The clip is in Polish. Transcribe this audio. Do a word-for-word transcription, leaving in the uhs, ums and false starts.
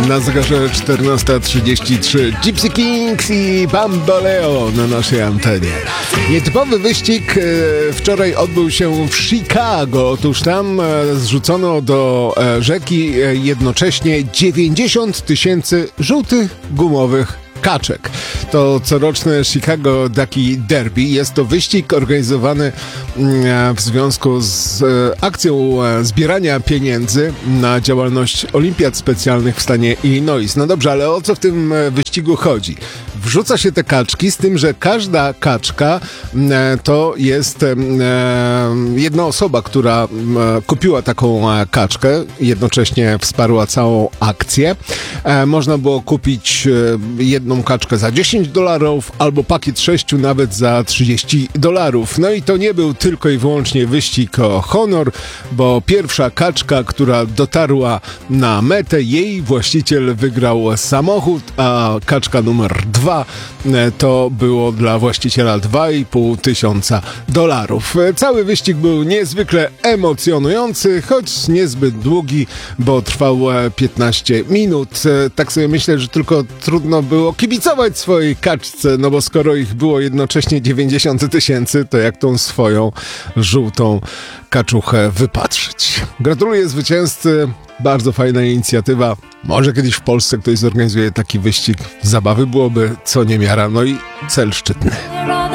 Na zegarze czternasta trzydzieści trzy Gypsy Kings i Bamboleo na naszej antenie. Nietypowy wyścig wczoraj odbył się w Chicago. Otóż tam zrzucono do rzeki jednocześnie dziewięćdziesiąt tysięcy żółtych gumowych kaczek. To coroczne Chicago Ducky Derby. Jest to wyścig organizowany w związku z akcją zbierania pieniędzy na działalność olimpiad specjalnych w stanie Illinois. No dobrze, ale o co w tym wyścigu chodzi? Wrzuca się te kaczki z tym, że każda kaczka to jest jedna osoba, która kupiła taką kaczkę, jednocześnie wsparła całą akcję. Można było kupić jedną kaczkę za dziesięć dolarów albo pakiet sześciu nawet za trzydzieści dolarów. No i to nie był tylko i wyłącznie wyścig o honor, bo pierwsza kaczka, która dotarła na metę, jej właściciel wygrał samochód, a kaczka numer dwa to było dla właściciela dwa i pół tysiąca dolarów. Cały wyścig był niezwykle emocjonujący, choć niezbyt długi, bo trwał piętnaście minut. Tak sobie myślę, że tylko trudno było kibicować swojej kaczce, no bo skoro ich było jednocześnie dziewięćdziesiąt tysięcy, to jak tą swoją żółtą kaczuchę wypatrzyć. Gratuluję zwycięzcy, bardzo fajna inicjatywa. Może kiedyś w Polsce ktoś zorganizuje taki wyścig. Zabawy byłoby co niemiara, no i cel szczytny.